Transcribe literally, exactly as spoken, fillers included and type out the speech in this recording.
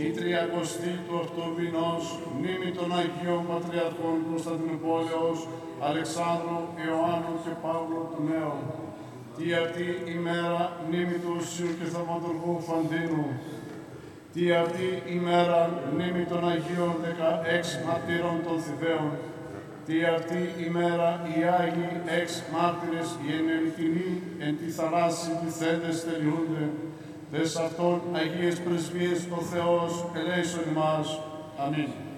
τριακοστή του αυτού μηνός, μνήμη των Αγίων Πατριαρχών Κωνσταντινουπόλεως, Αλεξάνδρου, Ιωάννου και Παύλου του Νέου. Τι αυτή ημέρα μνήμη του Οσίου και Θαυματουργού Φαντίνου. Τι αυτή ημέρα μνήμη των Αγίων δεκαέξι μαρτύρων των Θηβαίων. Τι αυτή ημέρα οι Άγιοι έξ μάρτυρες οι ενελειτινοί εν τη θαλάσσι πληθέντες τελειούνται. Δες αυτών Αγίες Πρεσβείες ο Θεός ελέησον ημάς. Αμήν.